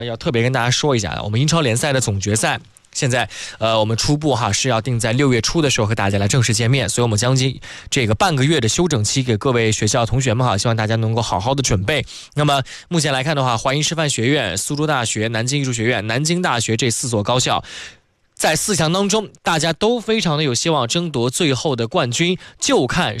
要特别跟大家说一下，我们英超联赛的总决赛现在我们初步是要定在6月初的时候和大家来正式见面，所以我们将近这个半个月的休整期给各位学校同学们希望大家能够好好的准备。那么目前来看的话，淮阴师范学院、苏州大学、南京艺术学院、南京大学这4所高校在4强当中，大家都非常的有希望争夺最后的冠军，就看